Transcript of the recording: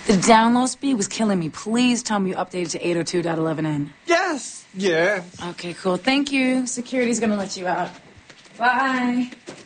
The download speed was killing me. Please tell me you updated to 802.11n. Yes. Yeah. Okay, cool. Thank you. Security's gonna let you out. Bye.